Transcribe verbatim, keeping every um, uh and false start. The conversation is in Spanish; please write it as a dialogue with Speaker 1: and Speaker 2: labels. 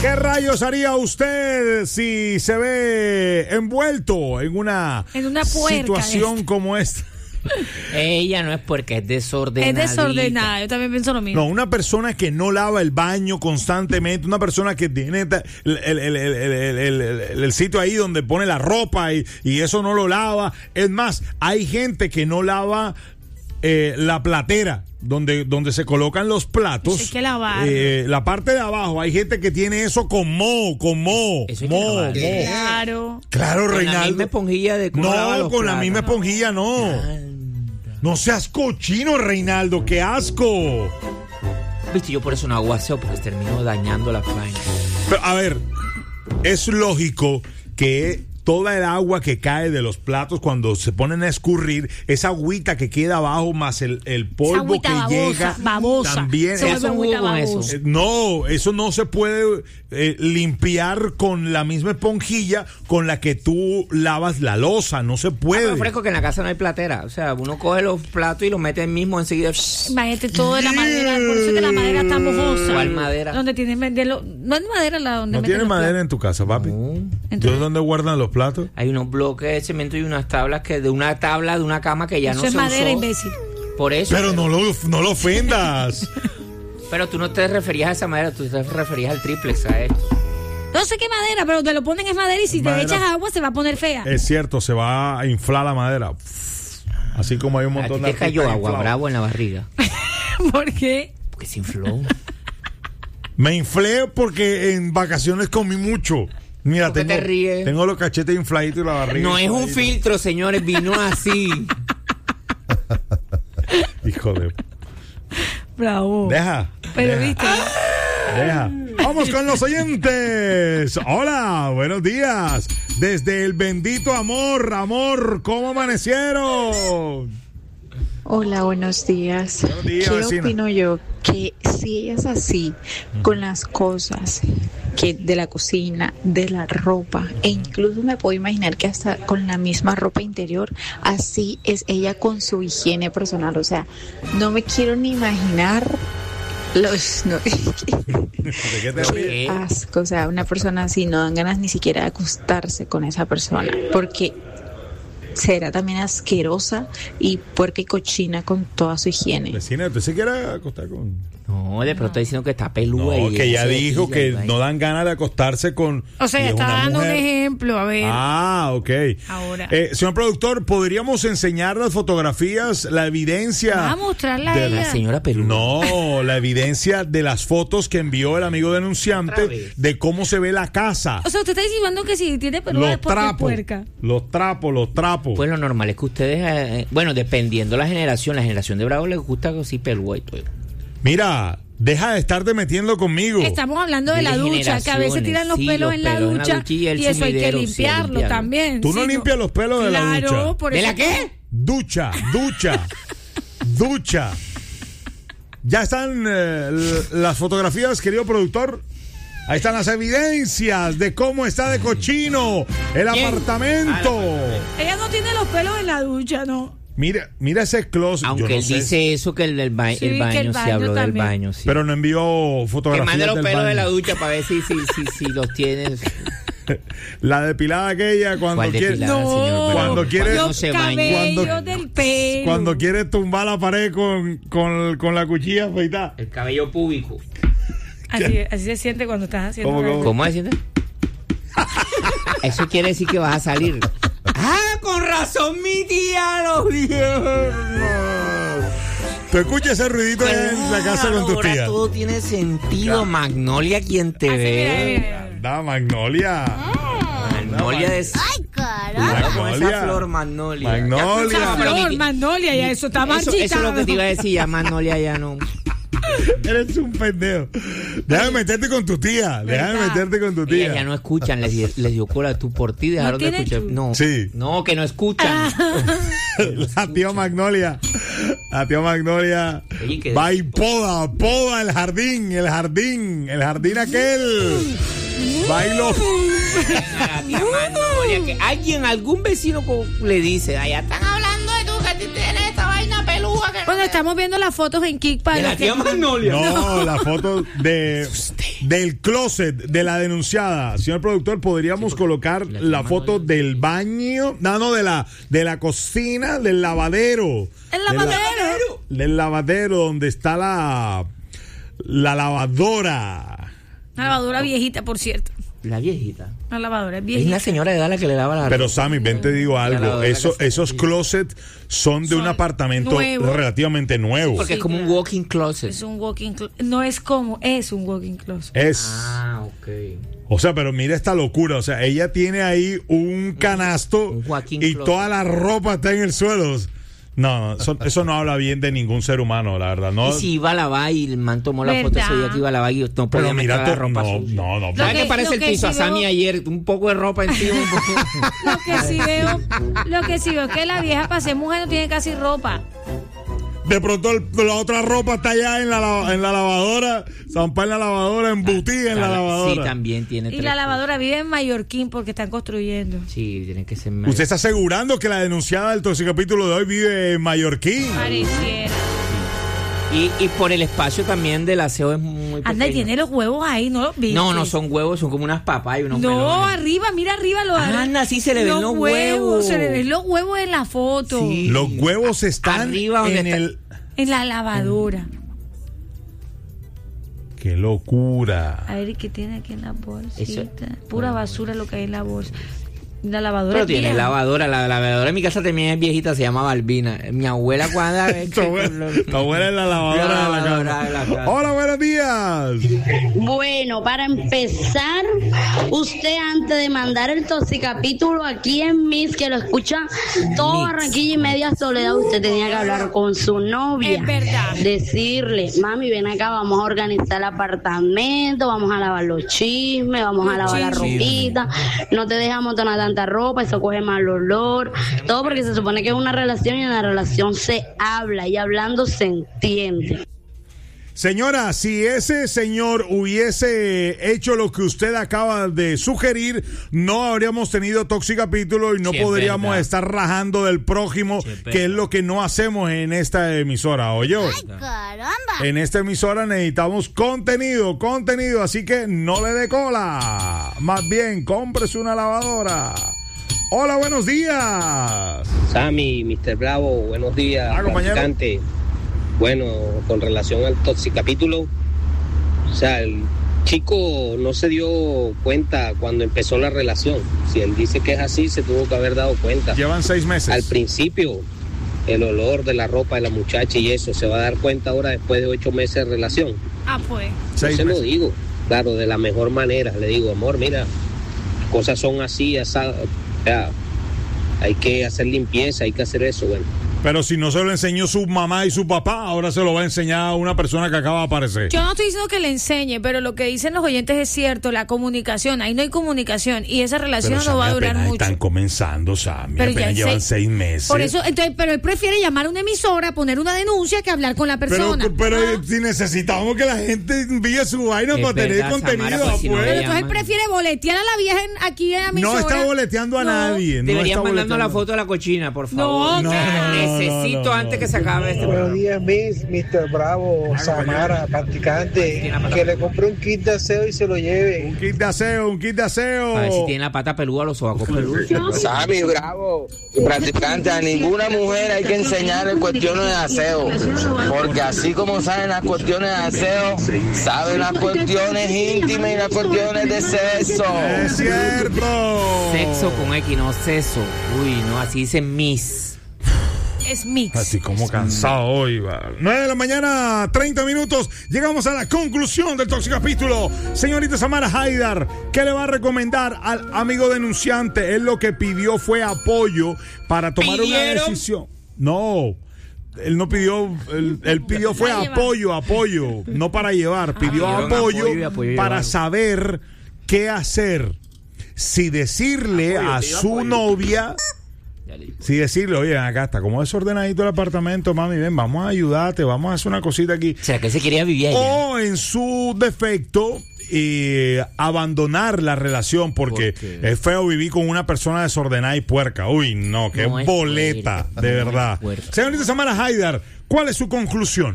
Speaker 1: ¿Qué rayos haría usted si se ve envuelto en una,
Speaker 2: en una
Speaker 1: situación
Speaker 2: esta.
Speaker 1: como esta?
Speaker 3: Ella no es puerca, es desordenada.
Speaker 2: Es desordenada, yo también pienso lo mismo.
Speaker 1: No, una persona que no lava el baño constantemente, una persona que tiene el, el, el, el, el, el, el, el sitio ahí donde pone la ropa y, y eso no lo lava. Es más, hay gente que no lava eh, la platera donde, donde se colocan los platos.
Speaker 2: Hay que lavar.
Speaker 1: Eh, la parte de abajo, hay gente que tiene eso con moho, con moho.
Speaker 3: Eso hay
Speaker 1: moho,
Speaker 3: que lavar.
Speaker 1: moho.
Speaker 2: Claro.
Speaker 1: Claro,
Speaker 3: Con
Speaker 1: Reinaldo.
Speaker 3: la misma esponjilla de cómo lava
Speaker 1: No,
Speaker 3: los
Speaker 1: con la
Speaker 3: platos.
Speaker 1: misma esponjilla no.
Speaker 3: Anda.
Speaker 1: No seas cochino, Reinaldo, qué asco.
Speaker 3: Viste, yo por eso no hago aseo, porque termino dañando la vaina.
Speaker 1: Pero, a ver, es lógico que toda el agua que cae de los platos cuando se ponen a escurrir, esa agüita que queda abajo más el, el polvo que
Speaker 2: babosa,
Speaker 1: llega,
Speaker 2: babosa.
Speaker 1: también
Speaker 2: Se
Speaker 1: es-
Speaker 2: vuelve agüita
Speaker 3: con eso.
Speaker 2: babosa.
Speaker 1: eh, no, eso no se puede eh, limpiar con la misma esponjilla con la que tú lavas la loza, no se
Speaker 3: Pero
Speaker 1: puede.
Speaker 3: fresco que en la casa no hay platera. O sea, uno coge los platos y los mete mismo enseguida.
Speaker 2: Imagínate todo de la madera, por eso es que la madera está mojosa.
Speaker 3: ¿Cuál madera?
Speaker 2: Donde tienen de lo, no es madera la donde
Speaker 1: ¿No
Speaker 2: meten
Speaker 1: tiene
Speaker 2: los
Speaker 1: madera
Speaker 2: platos.
Speaker 1: en tu casa, papi?
Speaker 3: No.
Speaker 2: Entonces-
Speaker 1: ¿Yo dónde guardan los platos?
Speaker 3: Hay unos bloques de cemento y unas tablas que de una tabla de una cama que ya
Speaker 2: Eso
Speaker 3: no
Speaker 2: es
Speaker 3: se
Speaker 2: madera,
Speaker 3: usó.
Speaker 2: imbécil.
Speaker 3: Por eso.
Speaker 1: Pero no lo, no lo ofendas.
Speaker 3: Pero tú no te referías a esa madera, tú te referías al triplex, a esto.
Speaker 2: No sé qué madera, pero te lo ponen es madera y si
Speaker 1: Madera.
Speaker 2: te echas agua se va a poner fea.
Speaker 1: Es cierto, se va a inflar la madera. Así como hay un
Speaker 3: A
Speaker 1: montón
Speaker 3: ti
Speaker 1: de
Speaker 3: te cayó
Speaker 1: artistas
Speaker 3: agua
Speaker 1: inflados.
Speaker 3: bravo en la barriga.
Speaker 2: ¿Por qué?
Speaker 3: Porque se infló.
Speaker 1: Me inflé porque en vacaciones comí mucho. Mira,
Speaker 3: ¿Por qué
Speaker 1: tengo,
Speaker 3: te ríes?
Speaker 1: tengo los cachetes infladitos y la barriga.
Speaker 3: No es un
Speaker 1: infladita.
Speaker 3: filtro, señores, vino así.
Speaker 1: Hijo de...
Speaker 2: Bravo.
Speaker 1: Deja.
Speaker 2: Pero
Speaker 1: deja,
Speaker 2: viste,
Speaker 1: deja. Vamos con los oyentes. Hola, buenos días. Desde el bendito amor, amor, ¿cómo amanecieron?
Speaker 4: Hola, buenos días.
Speaker 1: Buenos días,
Speaker 4: ¿Qué
Speaker 1: vecina.
Speaker 4: opino yo? Que si ella es así con las cosas que de la cocina, de la ropa, e incluso me puedo imaginar que hasta con la misma ropa interior, así es ella con su higiene personal. O sea, no me quiero ni imaginar los... No,
Speaker 1: ¿De qué te ríes?
Speaker 4: qué asco. O sea, una persona así no dan ganas ni siquiera de acostarse con esa persona, porque será también asquerosa y puerca y cochina con toda su higiene.
Speaker 1: Vecina, ¿usted se quiere acostar con...?
Speaker 3: No, de pronto está diciendo que está peluda.
Speaker 1: No,
Speaker 3: y
Speaker 1: que ya
Speaker 3: se
Speaker 1: dijo
Speaker 3: depila y
Speaker 1: que
Speaker 3: vaina.
Speaker 1: no dan ganas de acostarse con...
Speaker 2: o sea,
Speaker 1: y es
Speaker 2: está
Speaker 1: una
Speaker 2: dando un
Speaker 1: mujer.
Speaker 2: ejemplo, a ver.
Speaker 1: Ah, ok.
Speaker 2: Ahora.
Speaker 1: Eh, señor productor, ¿podríamos enseñar las fotografías, la evidencia?
Speaker 2: Va a mostrarla a
Speaker 1: de
Speaker 2: ella.
Speaker 3: La señora peluda.
Speaker 1: No, la evidencia de las fotos que envió el amigo
Speaker 3: Otra
Speaker 1: denunciante
Speaker 3: vez.
Speaker 1: de cómo se ve la casa.
Speaker 2: O sea, usted está diciendo que si tiene peluda es
Speaker 1: Los
Speaker 2: porque es
Speaker 1: trapos,
Speaker 2: puerca.
Speaker 1: los trapos, los trapos.
Speaker 3: Pues lo normal es que ustedes, eh, bueno, dependiendo la generación, la generación de Bravo les gusta así peluda y todo.
Speaker 1: Mira, deja de estarte metiendo conmigo.
Speaker 2: Estamos hablando de
Speaker 3: De
Speaker 2: la ducha, que a veces
Speaker 3: generaciones,
Speaker 2: tiran los
Speaker 3: sí,
Speaker 2: pelos
Speaker 3: los
Speaker 2: en la
Speaker 3: pelos en la
Speaker 2: ducha,
Speaker 3: ducha y el
Speaker 2: y eso hay que
Speaker 3: sumidero, sí,
Speaker 2: limpiarlo
Speaker 3: limpiarlo.
Speaker 2: también.
Speaker 1: ¿Tú no
Speaker 2: Sí,
Speaker 1: limpias los pelos de la
Speaker 2: Claro,
Speaker 1: ducha?
Speaker 2: por
Speaker 3: ¿De
Speaker 2: eso-
Speaker 3: la qué?
Speaker 1: Ducha, ducha, ducha. Ya están eh, l- las fotografías, querido productor. Ahí están las evidencias de cómo está de cochino el
Speaker 3: ¿Quién?
Speaker 1: apartamento.
Speaker 2: Ella no tiene los pelos en la ducha, no.
Speaker 1: Mira, mira ese closet.
Speaker 3: Aunque
Speaker 1: Yo no
Speaker 3: él
Speaker 1: sé,
Speaker 3: dice eso, que el del ba-
Speaker 2: Sí,
Speaker 3: el
Speaker 2: que
Speaker 3: baño,
Speaker 2: el
Speaker 3: se
Speaker 2: baño
Speaker 3: habló del
Speaker 2: también.
Speaker 3: baño, sí.
Speaker 1: pero no envió
Speaker 3: Que
Speaker 1: fotografías
Speaker 3: mande los
Speaker 1: del
Speaker 3: pelos
Speaker 1: baño.
Speaker 3: de la ducha para ver si, si, si, si los tienes.
Speaker 1: La depilada aquella cuando
Speaker 3: ¿Cuál
Speaker 1: quiere
Speaker 3: depilada,
Speaker 2: No,
Speaker 3: señor?
Speaker 1: Cuando quiere-
Speaker 3: no
Speaker 2: los
Speaker 3: se baña.
Speaker 2: cabellos
Speaker 1: Cuando-
Speaker 2: del pelo.
Speaker 1: cuando quiere tumbar la pared con, con, con la cuchilla afeitada.
Speaker 3: El cabello púbico.
Speaker 2: Así, así se siente cuando estás haciendo
Speaker 1: ¿Cómo,
Speaker 2: algo.
Speaker 1: cómo?
Speaker 3: ¿Cómo es? Eso quiere decir que vas a salir. Ah, con razón mi tía los viernes.
Speaker 1: Tú escuchas ese ruidito allá en la casa con tus
Speaker 3: Ahora
Speaker 1: tías.
Speaker 3: todo tiene sentido. Magnolia, quien te
Speaker 2: Así, mira,
Speaker 3: ve.
Speaker 2: mira, mira.
Speaker 1: Da, Magnolia.
Speaker 3: Magnolia de...
Speaker 5: Ay, carajo.
Speaker 3: Cuidado con
Speaker 1: Magnolia.
Speaker 3: esa flor, Magnolia.
Speaker 1: Magnolia.
Speaker 2: Esa
Speaker 3: pero
Speaker 2: flor,
Speaker 3: mi-
Speaker 2: magnolia, ya eso está
Speaker 3: Eso, eso
Speaker 2: marchitado.
Speaker 3: es lo que te iba a decir, ya Magnolia ya no.
Speaker 1: Eres un pendejo. Déjame meterte con tu tía. Déjame
Speaker 2: ¿Verdad?
Speaker 1: meterte con tu
Speaker 3: Ellas ya
Speaker 1: tía.
Speaker 3: no escuchan, les, di- les dio cola tú por ti, dejaron de
Speaker 2: tienen
Speaker 3: escuchar.
Speaker 2: tú?
Speaker 3: No,
Speaker 1: Sí.
Speaker 3: no, que no escuchan.
Speaker 1: La tía Magnolia. La tía Magnolia.
Speaker 3: Oye, que-
Speaker 1: va y poda, poda el jardín, el jardín, el jardín aquel. Va y lo.
Speaker 3: A la tía Magnolia, que alguien, algún vecino co- le dice, allá están hablando de tú que a ti tienes esta vaina pelúa.
Speaker 2: Bueno, estamos viendo las fotos en Kik para
Speaker 3: De
Speaker 2: los
Speaker 3: la
Speaker 2: que-
Speaker 3: tía Magnolia.
Speaker 1: No, la foto de del closet de la denunciada. Señor productor, ¿podríamos colocar
Speaker 3: la
Speaker 1: la
Speaker 3: tía
Speaker 1: foto
Speaker 3: Magnolia.
Speaker 1: del baño? No, no, de la, de la cocina, del lavadero.
Speaker 2: ¿El
Speaker 1: De la-
Speaker 2: lavadero?
Speaker 1: del lavadero donde está la, la lavadora.
Speaker 2: Una lavadora viejita, por cierto.
Speaker 3: La viejita.
Speaker 2: Una lavadora
Speaker 3: Es
Speaker 2: viejita.
Speaker 3: una señora de edad la que le lava la
Speaker 1: Pero Sammy, ven te digo algo,
Speaker 3: lavadora
Speaker 1: eso,
Speaker 3: que se-
Speaker 1: esos closets son de un
Speaker 2: Son
Speaker 1: apartamento
Speaker 2: nuevos.
Speaker 1: relativamente nuevo.
Speaker 3: Porque es como un walking closet.
Speaker 2: Es un walking closet. No es como, es un walking closet.
Speaker 1: Es,
Speaker 3: Ah, ok.
Speaker 1: o sea, pero mira esta locura, o sea, ella tiene ahí un canasto
Speaker 3: Un Joaquín
Speaker 1: y
Speaker 3: Closet.
Speaker 1: toda la ropa está en el suelo. No, no, eso, eso no habla bien de ningún ser humano, la verdad. No,
Speaker 3: Y si iba a lavar y el man tomó la foto
Speaker 2: ¿Verdad?
Speaker 3: ese día que iba a lavar y no podía
Speaker 1: pero
Speaker 3: meter
Speaker 1: mira,
Speaker 3: la
Speaker 1: tú-
Speaker 3: ropa
Speaker 1: no,
Speaker 3: sucia.
Speaker 1: no, no.
Speaker 2: Lo
Speaker 3: ¿Sabes
Speaker 2: que-
Speaker 3: qué parece
Speaker 2: lo
Speaker 3: el
Speaker 2: que
Speaker 3: piso a
Speaker 2: sí
Speaker 3: Sammy
Speaker 2: veo-
Speaker 3: ayer? Un poco de ropa encima. Un poco...
Speaker 2: Lo que sí veo, lo que sí veo es que la vieja para ser mujer no tiene casi ropa.
Speaker 1: De pronto el- la otra ropa está allá en la, lava- en la lavadora, zampa en la lavadora, embutida en la
Speaker 3: Sí,
Speaker 1: lavadora.
Speaker 3: también tiene
Speaker 2: Y
Speaker 3: tres
Speaker 2: la lavadora vive en Mallorquín porque están construyendo.
Speaker 3: cosas. Sí, tiene que ser más.
Speaker 1: ¿Usted está asegurando que la denunciada del toxicapítulo de hoy vive en Mallorquín?
Speaker 2: Pareciera.
Speaker 3: Y, y por el espacio también del aseo es muy pequeño.
Speaker 2: Anda y tiene los huevos ahí, ¿no los viste?
Speaker 3: No, no son huevos, son como unas papas y unos
Speaker 2: No,
Speaker 3: melones.
Speaker 2: arriba, mira arriba los
Speaker 3: Anda, sí se le ven los huevos.
Speaker 2: Se le ven los huevos en la foto.
Speaker 3: Sí.
Speaker 1: Los huevos están
Speaker 3: Arriba donde
Speaker 1: en
Speaker 3: está-
Speaker 1: el...
Speaker 2: En la lavadora.
Speaker 1: ¡Qué locura!
Speaker 2: A ver, ¿qué tiene aquí en la bolsita?
Speaker 3: Eso-
Speaker 2: Pura basura lo que hay en la bolsa. La lavadora
Speaker 3: Pero
Speaker 2: es
Speaker 3: tiene
Speaker 2: vieja.
Speaker 3: lavadora. La lavadora en mi casa también es viejita, se llama Balbina. Mi abuela cuando...
Speaker 1: Tu abuela, tu abuela es la lavadora,
Speaker 3: La
Speaker 1: de la
Speaker 3: lavadora
Speaker 1: casa.
Speaker 3: de la casa.
Speaker 1: Hola, buenos días.
Speaker 5: Bueno, para empezar, usted antes de mandar el toxicapítulo aquí en Miss, que lo escucha todo
Speaker 3: Mix.
Speaker 5: Barranquilla y media Soledad, usted tenía que hablar con su novia.
Speaker 2: Es verdad.
Speaker 5: Decirle, mami, ven acá, vamos a organizar el apartamento, vamos a lavar los chismes, vamos a lavar la
Speaker 2: chismes.
Speaker 5: ropita, no te dejamos tener tanta ropa, eso coge mal olor, todo porque se supone que es una relación y en la relación se habla y hablando se entiende.
Speaker 1: Señora, si ese señor hubiese hecho lo que usted acaba de sugerir, no habríamos tenido Toxicapítulo y no
Speaker 3: Sí, es
Speaker 1: podríamos
Speaker 3: verdad.
Speaker 1: estar rajando del prójimo,
Speaker 3: Sí, es
Speaker 1: que
Speaker 3: verdad.
Speaker 1: es lo que no hacemos en esta emisora, ¿oyó?
Speaker 6: Caramba.
Speaker 1: En esta emisora necesitamos contenido, contenido, así que no le dé cola. Más bien, cómprese una lavadora. Hola, buenos días.
Speaker 7: Sammy, mister Bravo, buenos días.
Speaker 1: Ah, compañero.
Speaker 7: Practicante. Bueno, con relación al toxicapítulo, o sea, el chico no se dio cuenta cuando empezó la relación. Si él dice que es así, se tuvo que haber dado cuenta.
Speaker 1: Llevan seis meses.
Speaker 7: Al principio, el olor de la ropa de la muchacha y eso, se va a dar cuenta ahora después de ocho meses de relación.
Speaker 2: Ah, pues.
Speaker 7: Yo
Speaker 1: Seis
Speaker 7: se lo
Speaker 1: meses.
Speaker 7: digo, claro, de la mejor manera. Le digo, amor, mira, las cosas son así, esa, o sea, hay que hacer limpieza, hay que hacer eso, bueno.
Speaker 1: Pero si no se lo enseñó su mamá y su papá, ahora se lo va a enseñar a una persona que acaba de aparecer.
Speaker 2: Yo no estoy diciendo que le enseñe, pero lo que dicen los oyentes es cierto, la comunicación, ahí no hay comunicación y esa relación
Speaker 1: Pero,
Speaker 2: no va a
Speaker 1: Sammy,
Speaker 2: durar
Speaker 1: apenas
Speaker 2: mucho.
Speaker 1: están comenzando, Sammy.
Speaker 2: Pero ya
Speaker 1: Apenas
Speaker 2: hay
Speaker 1: llevan
Speaker 2: seis-
Speaker 1: seis meses.
Speaker 2: Por eso, entonces, pero él prefiere llamar a una emisora, poner una denuncia que hablar con la
Speaker 1: Pero,
Speaker 2: persona.
Speaker 1: pero
Speaker 2: Ah.
Speaker 1: si necesitamos que la gente envíe su vaina
Speaker 3: Es
Speaker 1: para tener
Speaker 3: verdad,
Speaker 1: contenido
Speaker 3: Samara, pues, si no
Speaker 1: afuera.
Speaker 2: Pero
Speaker 3: le
Speaker 2: entonces él
Speaker 3: llaman.
Speaker 2: prefiere boletear a la vieja en- aquí en la emisora.
Speaker 1: No está boleteando a
Speaker 2: No.
Speaker 1: nadie. No
Speaker 3: Deberías
Speaker 1: está
Speaker 3: mandarnos la
Speaker 1: boleteando.
Speaker 3: foto de la cochina, por
Speaker 2: No,
Speaker 3: favor.
Speaker 2: no, no,
Speaker 3: Necesito
Speaker 1: no, no,
Speaker 3: antes
Speaker 1: no.
Speaker 3: que se acabe este
Speaker 8: Buenos
Speaker 3: programa.
Speaker 8: días, Miss, mister Bravo, Samara, practicante, que le compre un kit de aseo y se lo lleve.
Speaker 1: Un kit de aseo, un kit de aseo.
Speaker 3: A ver si tiene la pata peluda, los sobacos peludos.
Speaker 9: Sammy, bravo, practicante, a ninguna mujer hay que enseñarle cuestiones de aseo, porque así como saben las cuestiones de aseo, saben las cuestiones íntimas y las cuestiones de sexo.
Speaker 1: Es cierto.
Speaker 3: Sexo con X, no seso. Uy, no, así dicen Miss.
Speaker 2: Es mix.
Speaker 1: Así como cansado hoy. va. nueve de la mañana, treinta minutos. Llegamos a la conclusión del Toxicapítulo. Señorita Samara Haidar, ¿qué le va a recomendar al amigo denunciante? Él lo que pidió fue apoyo para tomar una
Speaker 3: ¿Pidieron?
Speaker 1: decisión. No. Él no pidió, él, él pidió fue
Speaker 2: Para llevar.
Speaker 1: apoyo, apoyo, no para llevar, pidió
Speaker 3: pidieron
Speaker 1: apoyo,
Speaker 3: apoyo y apoyo
Speaker 1: para
Speaker 3: llevaron.
Speaker 1: saber qué hacer. Si decirle
Speaker 3: Apoyo,
Speaker 1: a
Speaker 3: pidió
Speaker 1: su
Speaker 3: apoyo.
Speaker 1: novia,
Speaker 3: Ya le digo.
Speaker 1: si decirle, oye, acá está como desordenadito el apartamento, mami, ven, vamos a ayudarte, vamos a hacer una cosita aquí.
Speaker 3: ¿Será que se quería vivir allá?
Speaker 1: O en su defecto, eh, abandonar la relación, porque
Speaker 3: ¿Por qué?
Speaker 1: es feo vivir con una persona desordenada y puerca. Uy, no, qué
Speaker 3: No es
Speaker 1: boleta,
Speaker 3: puerca,
Speaker 1: de
Speaker 3: no es
Speaker 1: verdad.
Speaker 3: puerca.
Speaker 1: Señorita Samara Haidar, ¿Cuál es su conclusión?